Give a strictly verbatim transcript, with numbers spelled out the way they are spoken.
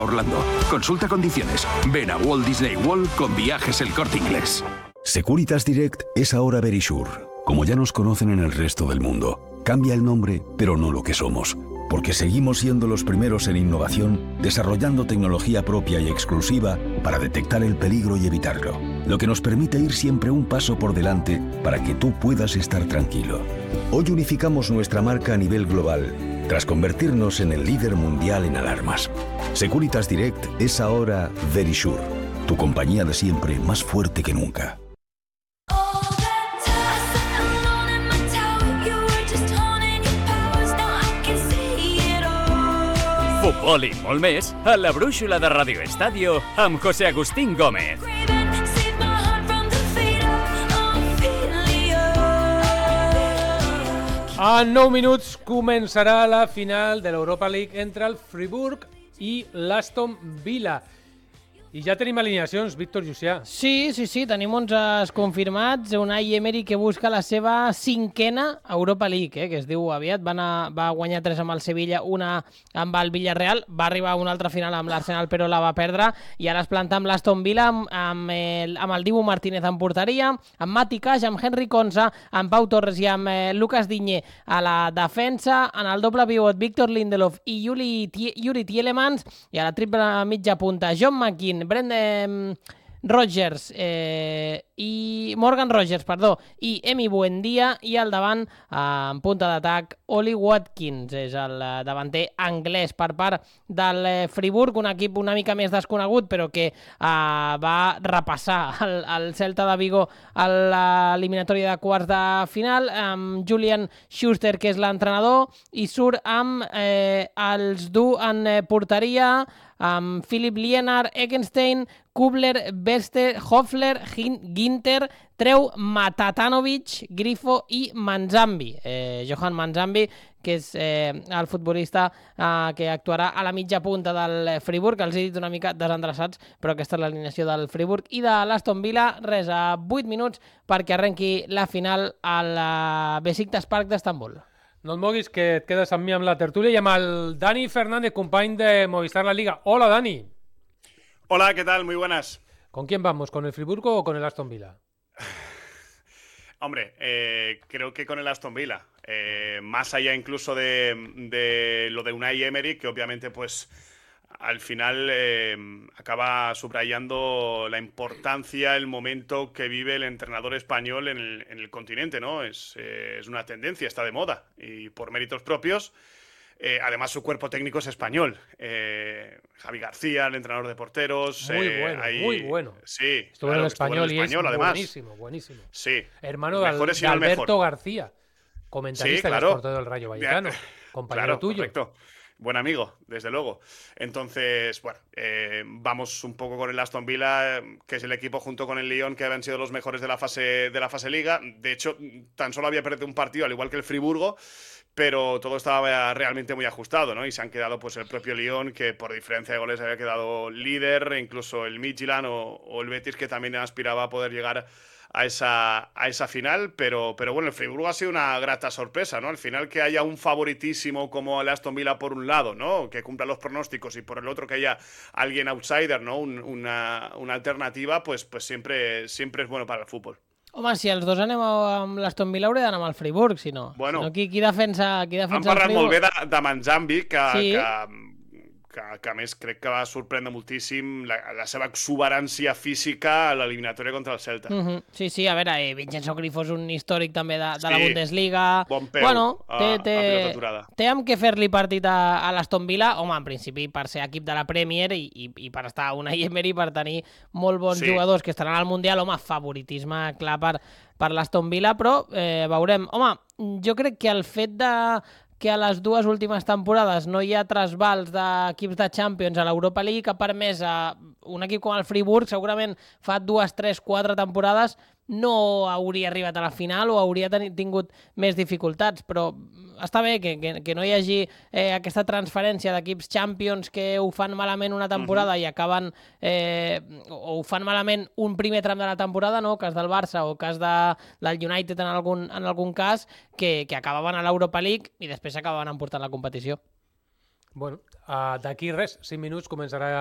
Orlando. Consulta condiciones. Ven a Walt Disney World con Viajes El Corte Inglés. Securitas Direct es ahora Verisure. Como ya nos conocen en el resto del mundo, cambia el nombre, pero no lo que somos. Porque seguimos siendo los primeros en innovación, desarrollando tecnología propia y exclusiva para detectar el peligro y evitarlo. Lo que nos permite ir siempre un paso por delante para que tú puedas estar tranquilo. Hoy unificamos nuestra marca a nivel global, tras convertirnos en el líder mundial en alarmas. Securitas Direct es ahora Verisure, tu compañía de siempre más fuerte que nunca. Futbol i molt més a la brúixola de Radio Estadio amb José Agustín Gómez. En nou minuts començarà la final de l'Europa League entre el Friburg i l'Aston Villa. I ja tenim alineacions, Víctor Llucià. Sí, sí, sí, tenim onze confirmats. Unai Emery que busca la seva cinquena Europa League, eh, que es diu aviat. Va, anar, va guanyar tres amb el Sevilla, una amb el Villarreal, va arribar a una altra final amb l'Arsenal però la va perdre, i ara es planta amb l'Aston Villa, amb, amb, el, amb el Dibu Martínez en porteria, amb Mati Caix, amb Henry Konsa, amb Pau Torres i amb eh, Lucas Digne a la defensa, en el doble pivot Víctor Lindelof i Yuri, Yuri Tielemans, i a la triple mitja punta John McGinn, Brendan Rodgers eh, i Morgan Rogers, perdó, i Emi Buendia, i al davant, eh, en punta d'atac, Oli Watkins, és el eh, davanter anglès per part del eh, Friburg, un equip una mica més desconegut, però que eh, va repassar el, el Celta de Vigo a l'eliminatòria de quarts de final, amb Julian Schuster, que és l'entrenador, i surt amb eh, els du en eh, porteria, amb Philipp Lienard, Ekenstein, Kubler, Bester, Hoffler, Ginter, treu Matatanovic, Grifo i Manzambi. Eh, Johan Manzambi, que és eh, el futbolista eh, que actuarà a la mitja punta del Friburg, que els he dit una mica desendreçats, però aquesta és l'alineació del Friburg. I de l'Aston Villa, res, a vuit minuts perquè arrenqui la final al Besiktas Park d'Estambul. No et moguis, que et quedes amb mi amb la tertúlia i amb el Dani Fernández, company de Movistar La Liga. Hola, Dani. Hola, ¿qué tal? Muy buenas. ¿Con quién vamos? ¿Con el Friburgo o con el Aston Villa? Hombre, eh, creo que con el Aston Villa. Eh, más allá incluso de, de lo de Unai Emery, que obviamente pues al final eh, acaba subrayando la importancia, el momento que vive el entrenador español en el, en el continente, ¿no? Es, eh, es una tendencia, está de moda y por méritos propios. Eh, además, su cuerpo técnico es español. Eh, Javi García, el entrenador de porteros. Muy eh, bueno, ahí... muy bueno. Sí, estuvo claro, en el español, estuvo en el español y es además. buenísimo, buenísimo. Sí. Hermano de, Al mejor de Alberto García, comentarista sí, claro. del Sportero del Rayo Vallecano, compañero claro, tuyo. Correcto. Buen amigo, desde luego. Entonces, bueno, eh, vamos un poco con el Aston Villa, que es el equipo junto con el Lyon que habían sido los mejores de la fase de la fase Liga. De hecho, tan solo había perdido un partido, al igual que el Friburgo, pero todo estaba realmente muy ajustado, ¿no? Y se han quedado pues el propio Lyon, que por diferencia de goles había quedado líder, e incluso el Midtjylland o, o el Betis, que también aspiraba a poder llegar a esa, a esa final, pero, pero bueno, el Friburgo ha sido una grata sorpresa, ¿no? Al final que haya un favoritísimo como el Aston Villa por un lado, ¿no? Que cumpla los pronósticos, y por el otro que haya alguien outsider, ¿no? Un, una, una alternativa, pues, pues siempre, siempre es bueno para el fútbol. Home, si els dos anem amb l'Aston Villa hauré d'anar amb el Friburg, si no. Bueno, si no qui, qui defensa, qui defensa han parlat el Friburg? molt bé de, de Manzambi, que, sí. que, que, que a més crec que va sorprendre moltíssim la, la seva exuberància física a l'eliminatòria contra el Celta. Uh -huh. Sí, sí, a veure, eh, Vincenzo Grifo és un històric també de, de sí, la Bundesliga. Bon peu bueno, a, té, té, a pilota aturada. Té amb què fer-li partit a, a l'Aston Villa, home, en principi per ser equip de la Premier i, i, i per estar a Unai Emery, per tenir molt bons sí. jugadors que estaran al Mundial, home, favoritisme clar per, per l'Aston Villa, però eh, veurem. Home, jo crec que el fet de que a les dues últimes temporades no hi ha trasbals d'equips de Champions a l'Europa League ha permès a un equip com el Friburg, segurament fa dues, tres, quatre temporades no hauria arribat a la final o hauria tingut més dificultats, però està bé que, que, que no hi hagi eh, aquesta transferència d'equips Champions que ho fan malament una temporada uh-huh. i acaben eh, o ho fan malament un primer tram de la temporada, no? Cas del Barça o cas de, del United en algun, en algun cas, que, que acabaven a l'Europa League i després s'acabaven emportant la competició. Bueno, uh, d'aquí res, cinc minuts començarà